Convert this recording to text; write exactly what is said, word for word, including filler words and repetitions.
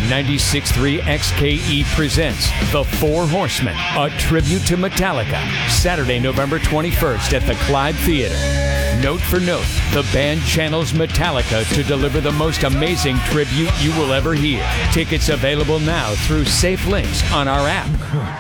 ninety-six point three X K E presents The Four Horsemen, a tribute to Metallica, Saturday, November twenty-first at the Clyde Theater. Note for note, the band channels Metallica to deliver the most amazing tribute you will ever hear. Tickets available now through Safe Links on our app.